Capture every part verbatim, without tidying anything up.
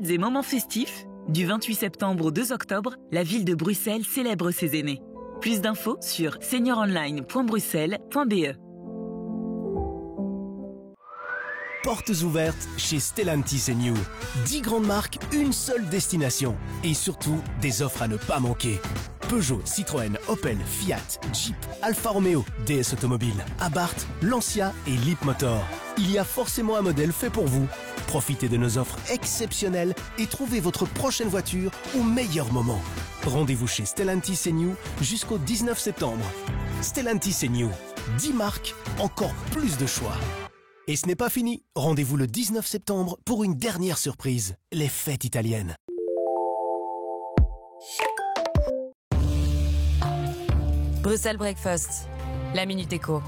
fêtes et moments festifs, du vingt-huit septembre au deux octobre, la ville de Bruxelles célèbre ses aînés. Plus d'infos sur senior online point bruxelles point b e. Portes ouvertes chez Stellantis et New. dix grandes marques, une seule destination. Et surtout, des offres à ne pas manquer. Peugeot, Citroën, Opel, Fiat, Jeep, Alfa Romeo, D S Automobile, Abarth, Lancia et Leapmotor. Il y a forcément un modèle fait pour vous. Profitez de nos offres exceptionnelles et trouvez votre prochaine voiture au meilleur moment. Rendez-vous chez Stellantis et New jusqu'au dix-neuf septembre. Stellantis et New. dix marques, encore plus de choix. Et ce n'est pas fini. Rendez-vous le dix-neuf septembre pour une dernière surprise, les fêtes italiennes. Bruxelles Breakfast, la Minute Éco.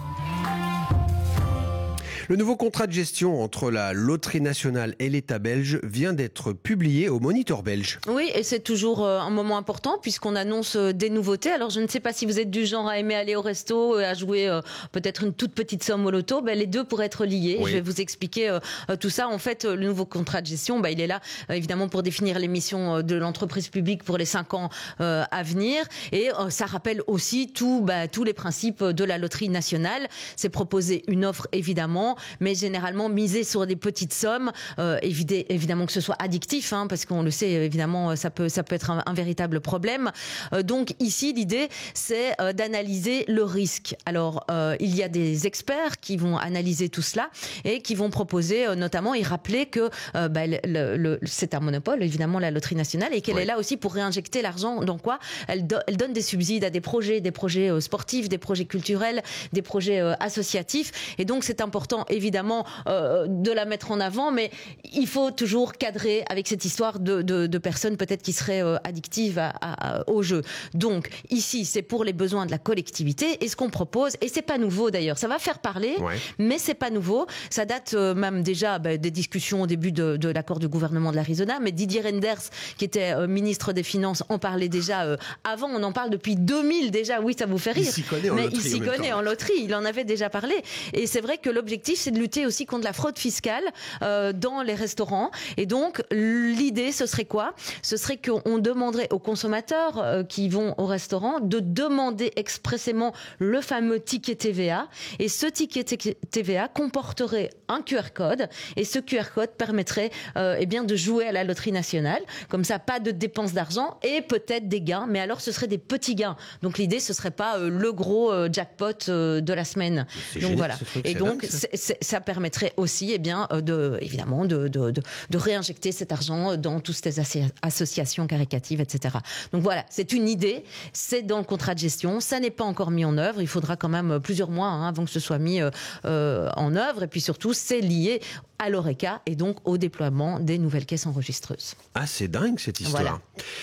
Le nouveau contrat de gestion entre la Loterie nationale et l'État belge vient d'être publié au Moniteur belge. Oui, et c'est toujours un moment important puisqu'on annonce des nouveautés. Alors je ne sais pas si vous êtes du genre à aimer aller au resto et à jouer euh, peut-être une toute petite somme au loto. Ben, les deux pourraient être liés. Oui. Je vais vous expliquer euh, tout ça. En fait, le nouveau contrat de gestion, ben, il est là euh, évidemment pour définir les missions de l'entreprise publique pour les cinq ans euh, à venir. Et euh, ça rappelle aussi tout, ben, tous les principes de la Loterie nationale. C'est proposer une offre évidemment, mais généralement miser sur des petites sommes, euh, évidé, évidemment que ce soit addictif, hein, parce qu'on le sait, évidemment, ça peut, ça peut être un, un véritable problème. Euh, donc ici, l'idée, c'est euh, d'analyser le risque. Alors, euh, il y a des experts qui vont analyser tout cela et qui vont proposer, euh, notamment, et rappeler que euh, bah, le, le, c'est un monopole, évidemment, la Loterie nationale, et qu'elle oui. est là aussi pour réinjecter l'argent. Dans quoi elle, do, elle donne des subsides à des projets, des projets euh, sportifs, des projets culturels, des projets euh, associatifs. Et donc, c'est important évidemment euh, de la mettre en avant, mais il faut toujours cadrer avec cette histoire de, de, de personnes peut-être qui seraient euh, addictives à, à, au jeu. Donc ici, c'est pour les besoins de la collectivité, et ce qu'on propose, et c'est pas nouveau d'ailleurs, ça va faire parler, ouais. mais c'est pas nouveau, ça date euh, même déjà bah, des discussions au début de, de l'accord de gouvernement de l'Arizona, mais Didier Reynders, qui était euh, ministre des Finances, en parlait déjà euh, avant, on en parle depuis deux mille déjà, oui ça vous fait rire, il s'y connaît en mais loterie, il s'y connaît en loterie, il en avait déjà parlé, et c'est vrai que l'objectif c'est de lutter aussi contre la fraude fiscale euh, dans les restaurants. Et donc, l'idée, ce serait quoi ? Ce serait qu'on demanderait aux consommateurs euh, qui vont au restaurant de demander expressément le fameux ticket T V A. Et ce ticket T V A comporterait un Q R code. Et ce Q R code permettrait euh, eh bien, de jouer à la loterie nationale. Comme ça, pas de dépenses d'argent et peut-être des gains. Mais alors, ce serait des petits gains. Donc, l'idée, ce serait pas euh, le gros euh, jackpot euh, de la semaine. C'est donc, génial, voilà. Truc, et donc, c'est, c'est, ça permettrait aussi, eh bien, de, évidemment, de, de, de, de réinjecter cet argent dans toutes ces associations caritatives, et cetera. Donc voilà, c'est une idée, c'est dans le contrat de gestion, ça n'est pas encore mis en œuvre, il faudra quand même plusieurs mois hein, avant que ce soit mis euh, en œuvre, et puis surtout, c'est lié à l'Oreca et donc au déploiement des nouvelles caisses enregistreuses. Ah, c'est dingue cette histoire. Voilà.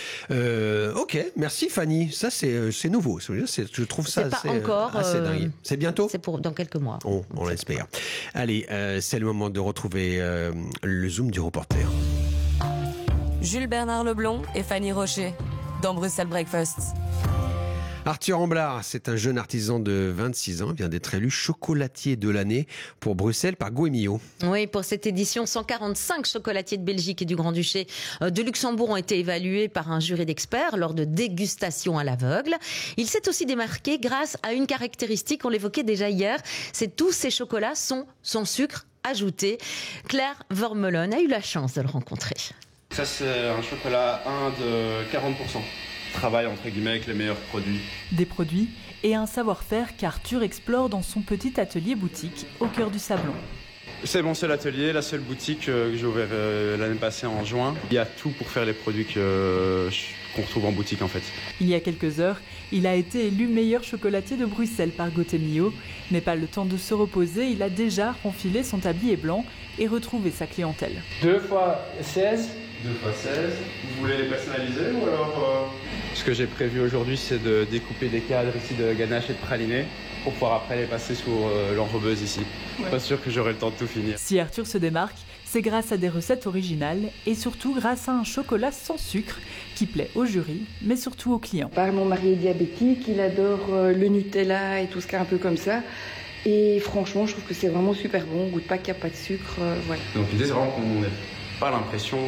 Euh, ok, merci Fanny. Ça, c'est, c'est nouveau. C'est, je trouve ça c'est assez, pas encore, assez euh, dingue. C'est bientôt ? C'est pour dans quelques mois. Oh, on l'espère. Allez, euh, c'est le moment de retrouver euh, le Zoom du reporter. Jules Bernard Leblond et Fanny Rocher dans Bruxelles Breakfast. Arthur Amblard, c'est un jeune artisan de vingt-six ans, vient d'être élu chocolatier de l'année pour Bruxelles par Goemio. Oui, pour cette édition, cent quarante-cinq chocolatiers de Belgique et du Grand-Duché de Luxembourg ont été évalués par un jury d'experts lors de dégustations à l'aveugle. Il s'est aussi démarqué grâce à une caractéristique, on l'évoquait déjà hier, c'est tous ces chocolats sont sans sucre ajouté. Claire Vermeulen a eu la chance de le rencontrer. Ça, c'est un chocolat un de quarante pour cent. Travaille entre guillemets avec les meilleurs produits. Des produits et un savoir-faire qu'Arthur explore dans son petit atelier boutique au cœur du Sablon. C'est mon seul atelier, la seule boutique que j'ai ouverte l'année passée en juin. Il y a tout pour faire les produits que, qu'on retrouve en boutique en fait. Il y a quelques heures, il a été élu meilleur chocolatier de Bruxelles par Gotemio. Mais pas le temps de se reposer, il a déjà renfilé son tablier blanc et retrouvé sa clientèle. deux fois seize. deux fois seize. Vous voulez les personnaliser ou alors euh... Ce que j'ai prévu aujourd'hui, c'est de découper des cadres ici de ganache et de praliné pour pouvoir après les passer sur euh, l'enrobeuse ici. Ouais. Pas sûr que j'aurai le temps de tout finir. Si Arthur se démarque, c'est grâce à des recettes originales et surtout grâce à un chocolat sans sucre qui plaît au jury, mais surtout aux clients. Par mon mari est diabétique, il adore euh, le Nutella et tout ce qui est un peu comme ça. Et franchement, je trouve que c'est vraiment super bon, on goûte pas qu'il n'y a pas de sucre, euh, voilà. Donc l'idée, c'est vraiment qu'on n'ait pas l'impression